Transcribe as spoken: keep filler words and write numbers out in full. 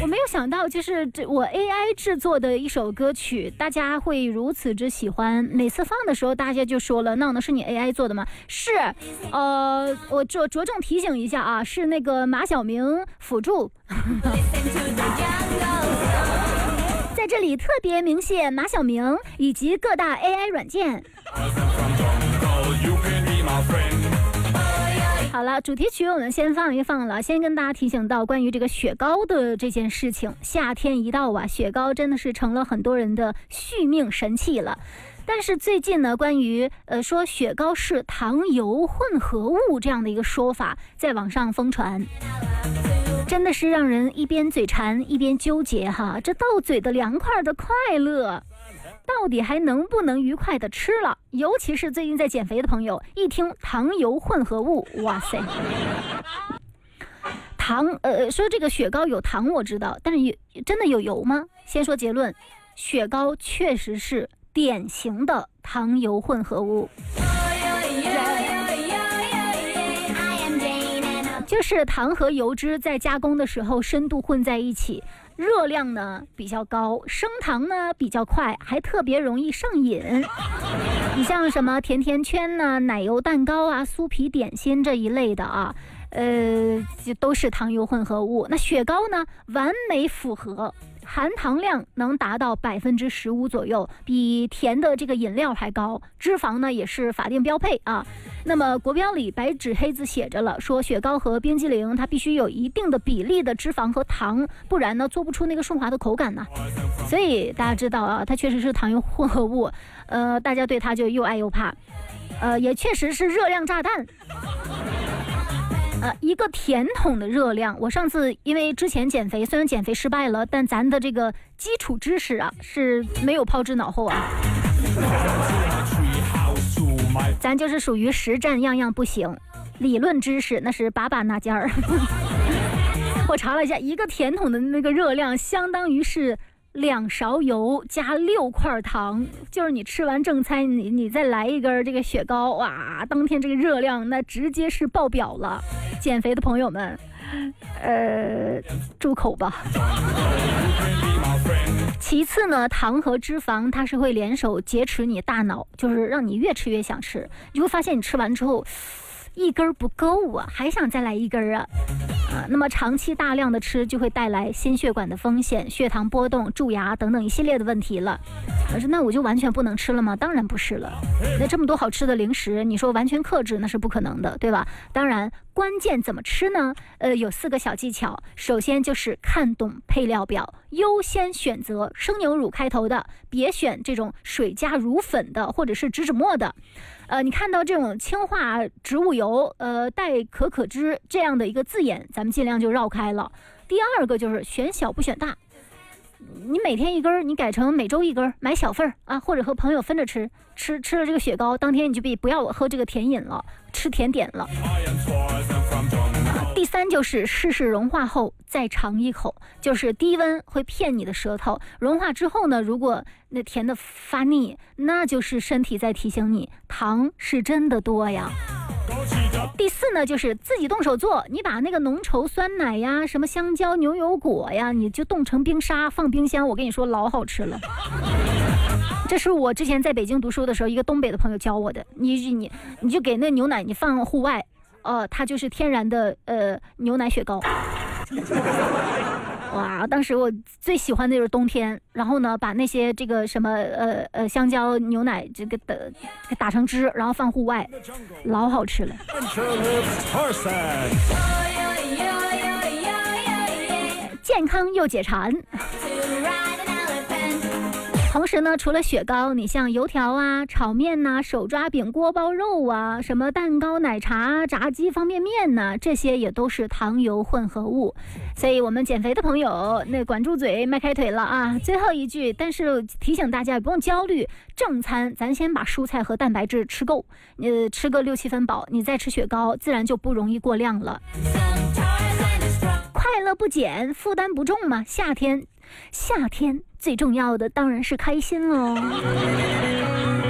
我没有想到，就是这我 A I 制作的一首歌曲，大家会如此之喜欢。每次放的时候，大家就说了：“那那是你 A I 做的吗？”是，呃，我着着重提醒一下啊，是那个马晓明辅助。在这里特别鸣谢马晓明以及各大 A I 软件。好了，主题曲我们先放一放了。先跟大家提醒到关于这个雪糕的这件事情，夏天一到啊，雪糕真的是成了很多人的续命神器了。但是最近呢，关于呃说雪糕是糖油混合物这样的一个说法在网上疯传，真的是让人一边嘴馋一边纠结哈，这到嘴的凉快的快乐到底还能不能愉快的吃了？尤其是最近在减肥的朋友，一听糖油混合物，哇塞！糖，呃，说这个雪糕有糖我知道，但是有真的有油吗？先说结论，雪糕确实是典型的糖油混合物。就是糖和油脂在加工的时候深度混在一起，热量呢比较高，升糖呢比较快，还特别容易上瘾。你像什么甜甜圈呢、奶油蛋糕啊、酥皮点心这一类的啊，呃，都是糖油混合物。那雪糕呢，完美符合。含糖量能达到百分之十五左右，比甜的这个饮料还高。脂肪呢也是法定标配啊。那么国标里白纸黑字写着了，说雪糕和冰激凌它必须有一定的比例的脂肪和糖，不然呢做不出那个顺滑的口感呢。所以大家知道啊，它确实是糖油混合物，呃，大家对它就又爱又怕，呃，也确实是热量炸弹。呃，一个甜筒的热量，我上次因为之前减肥，虽然减肥失败了，但咱的这个基础知识啊是没有抛之脑后啊。咱就是属于实战样样不行，理论知识那是把把那尖儿。我查了一下，一个甜筒的那个热量相当于是两勺油加六块糖，就是你吃完正餐，你你再来一根这个雪糕，哇，当天这个热量那直接是爆表了。减肥的朋友们，呃，住口吧。其次呢，糖和脂肪它是会联手劫持你大脑，就是让你越吃越想吃，你会发现你吃完之后一根不够啊，还想再来一根啊。啊，那么长期大量的吃就会带来心血管的风险、血糖波动、蛀牙等等一系列的问题了。可是那我就完全不能吃了吗？当然不是了。那这么多好吃的零食，你说完全克制那是不可能的，对吧？当然，关键怎么吃呢？呃，有四个小技巧。首先就是看懂配料表，优先选择生牛乳开头的，别选这种水加乳粉的或者是植脂末的。呃，你看到这种氢化植物油、呃带可可脂这样的一个字眼，咱们尽量就绕开了。第二个就是选小不选大，你每天一根，你改成每周一根，买小份啊，或者和朋友分着吃。吃吃了这个雪糕，当天你就别不要喝这个甜饮了，吃甜点了。第三就是试试融化后再尝一口，就是低温会骗你的舌头，融化之后呢，如果那甜的发腻，那就是身体在提醒你糖是真的多呀。第四呢，就是自己动手做，你把那个浓稠酸奶呀、什么香蕉牛油果呀，你就冻成冰沙放冰箱，我跟你说老好吃了。这是我之前在北京读书的时候，一个东北的朋友教我的。你你你就给那牛奶你放户外，呃，它就是天然的呃牛奶雪糕。哇，当时我最喜欢的就是冬天，然后呢，把那些这个什么呃呃香蕉牛奶这个的打成汁，然后放户外，老好吃了。健康又解馋。同时呢，除了雪糕，你像油条啊、炒面呐、啊、手抓饼、锅包肉啊、什么蛋糕、奶茶、炸鸡、方便面呐、啊，这些也都是糖油混合物。所以我们减肥的朋友，那管住嘴，迈开腿了啊！最后一句，但是提醒大家也不用焦虑，正餐咱先把蔬菜和蛋白质吃够，呃，吃个六七分饱，你再吃雪糕，自然就不容易过量了。快乐不减，负担不重嘛。夏天，夏天最重要的当然是开心喽。